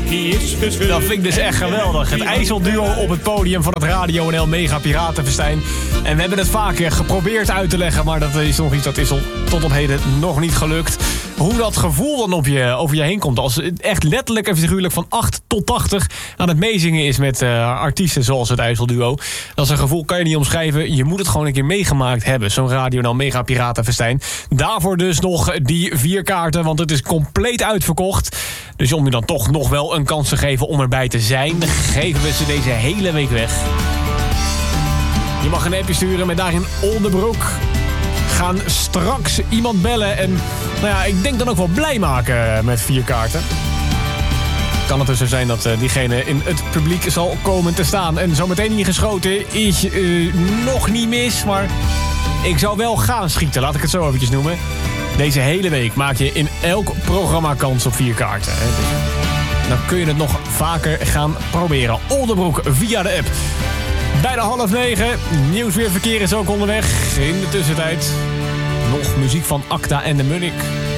Dat vind ik dus echt geweldig. Het IJsselduo op het podium van het Radio NL Mega Piratenfestijn. En we hebben het vaker geprobeerd uit te leggen, maar dat is nog iets dat is tot op heden nog niet gelukt. Hoe dat gevoel dan over je heen komt. Als het echt letterlijk en figuurlijk van 8 tot 80 aan het meezingen is met artiesten zoals het IJsselduo. Dat is een gevoel, kan je niet omschrijven. Je moet het gewoon een keer meegemaakt hebben. Zo'n Radio NL Mega Piratenfestijn. Daarvoor dus nog die 4 kaarten, want het is compleet uitverkocht. Dus om je dan toch nog wel een kans te geven om erbij te zijn, geven we ze deze hele week weg. Je mag een appje sturen met daarin onderbroek. Gaan straks iemand bellen en ik denk dan ook wel blij maken met 4 kaarten. Kan het dus zo zijn dat diegene in het publiek zal komen te staan. En zometeen ingeschoten is nog niet mis, maar ik zou wel gaan schieten, laat ik het zo eventjes noemen. Deze hele week maak je in elk programma kans op 4 kaarten. Hè? Dus dan kun je het nog vaker gaan proberen. Oldenbroek via de app. Bijna 8:30. Nieuwsweerverkeer is ook onderweg. In de tussentijd nog muziek van Acta en de Munnik.